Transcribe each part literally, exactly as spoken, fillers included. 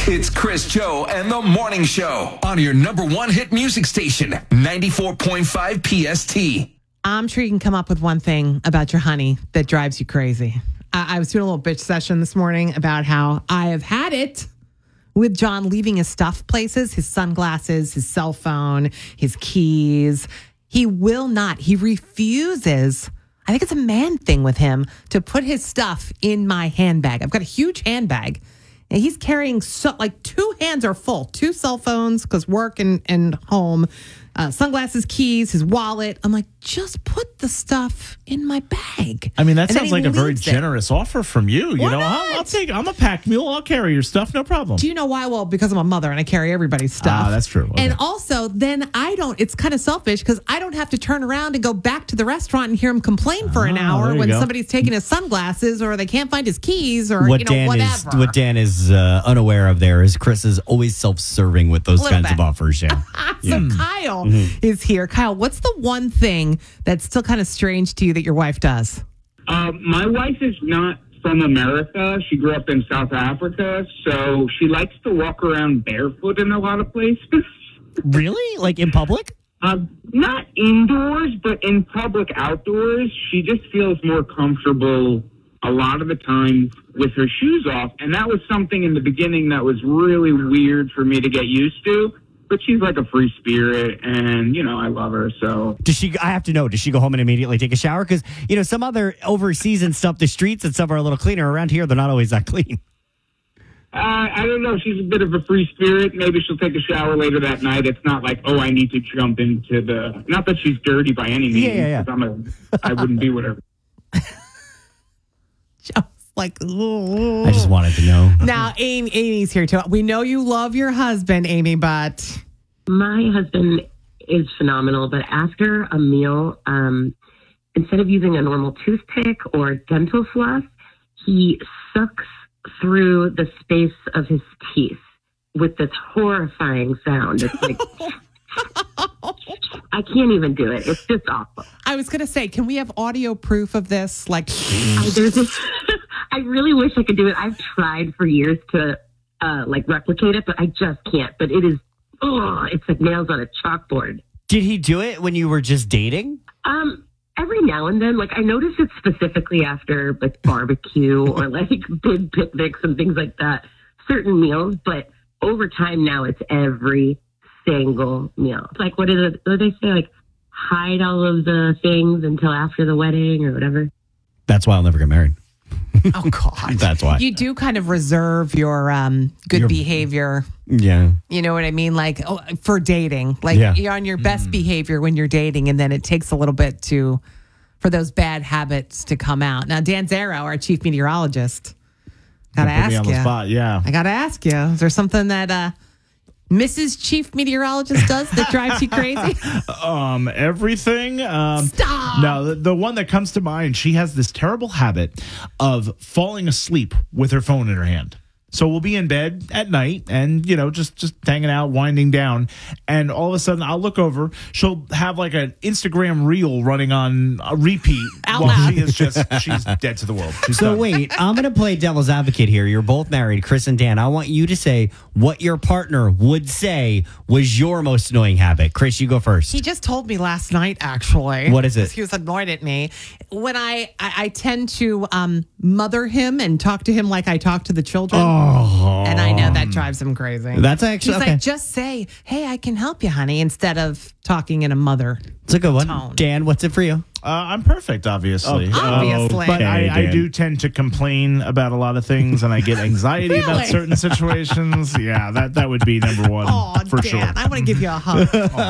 It's Chris, Joe, and the Morning Show on your number one hit music station, ninety-four point five P S T. I'm sure you can come up with one thing about your honey that drives you crazy. I, I was doing a little bitch session this morning about how I have had it with John leaving his stuff places, his sunglasses, his cell phone, his keys. He will not. He refuses. I think it's a man thing with him to put his stuff in my handbag. I've got a huge handbag. And he's carrying so like two hands are full, two cell phones because work and, and home, uh, sunglasses, keys, his wallet. I'm like, just put the stuff in my bag. I mean, that And then sounds he like a very leaves it. generous offer from you. You Why know, not? I'll, I'll take. I'm a pack mule. I'll carry your stuff, no problem. Do you know why? Well, because I'm a mother and I carry everybody's stuff. Ah, that's true. Okay. And also, then I don't, it's kind of selfish because I don't have to turn around and go back to the restaurant and hear him complain for an Ah, hour there you when go. somebody's taking his sunglasses or they can't find his keys or, What you know, Dan whatever. is what Dan is uh, unaware of there is Chris is always self-serving with those Little kinds of bit. offers. Yeah. So Kyle Mm-hmm. is here. Kyle, what's the one thing that's still kind of strange to you that your wife does? Uh, my wife is not from America. She grew up in South Africa, so she likes to walk around barefoot in a lot of places. Really? Like in public? Uh, not indoors, but in public outdoors. She just feels more comfortable a lot of the time with her shoes off. And that was something in the beginning that was really weird for me to get used to. But she's like a free spirit, and, you know, I love her, so... Does she? I have to know. Does she go home and immediately take a shower? Because you know some other overseas and stuff, the streets and stuff are a little cleaner. Around here, they're not always that clean. Uh, I don't know. She's a bit of a free spirit. Maybe she'll take a shower later that night. It's not like, oh, I need to jump into the... Not that she's dirty by any means. Yeah, yeah, yeah. 'Cause I'm a, I wouldn't be with her. Just like, ooh. I just wanted to know. Now, Amy, Amy's here too. We know you love your husband, Amy, but My husband is phenomenal, but after a meal, um, instead of using a normal toothpick or dental floss, he sucks through the space of his teeth with this horrifying sound. It's like, I can't even do it. It's just awful. I was going to say, can we have audio proof of this? Like, I, there's this, I really wish I could do it. I've tried for years to uh, like replicate it, but I just can't. But it is, oh, it's like nails on a chalkboard. Did he do it when you were just dating? Um, every now and then, like I notice it specifically after like barbecue or like big picnics and things like that, certain meals, but over time now it's every single meal. It's like, what is it? What do they say? Like hide all of the things until after the wedding or whatever. That's why I'll never get married. oh God, That's why. you do kind of reserve your um, good Your- behavior. Yeah. You know what I mean? Like oh, for dating, like Yeah. you're on your best behavior when you're dating, and then it takes a little bit to for those bad habits to come out. Now, Dan Zero, our chief meteorologist, gotta Put me ask on the you. spot. Yeah. I gotta ask you: is there something that uh, Missus Chief Meteorologist does that drives you crazy? Um, everything. Um, Stop. No, the, the one that comes to mind, she has this terrible habit of falling asleep with her phone in her hand. So we'll be in bed at night and, you know, just, just hanging out, winding down. And all of a sudden I'll look over. She'll have like an Instagram reel running on a repeat Out while loud. she is just, she's dead to the world. She's So done. wait, I'm going to play devil's advocate here. You're both married, Chris and Dan. I want you to say what your partner would say was your most annoying habit. Chris, you go first. He just told me last night, actually. What is it? 'Cause he was annoyed at me. When I, I, I tend to um, mother him and talk to him like I talk to the children. And I know that drives him crazy. That's actually He's okay. like, just say, hey, I can help you, honey, instead of talking in a mother. It's a good one. tone. Dan, what's it for you? Uh, I'm perfect, obviously. Oh, obviously. Uh, but I, I Dan. do tend to complain about a lot of things, and I get anxiety about Really? certain situations. Yeah, that, that would be number one Oh, for Dan, sure. I want to give you a hug.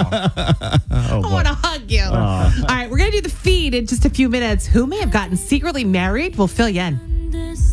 Oh, I boy. want to hug you. All right, we're going to do the feed in just a few minutes. Who may have gotten secretly married? We'll fill you in.